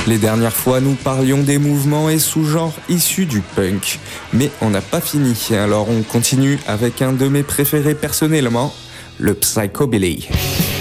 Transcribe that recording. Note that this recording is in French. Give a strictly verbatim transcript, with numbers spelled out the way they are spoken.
Les dernières fois, nous parlions des mouvements et sous-genres issus du punk. Mais on n'a pas fini, alors on continue avec un de mes préférés personnellement, le psychobilly.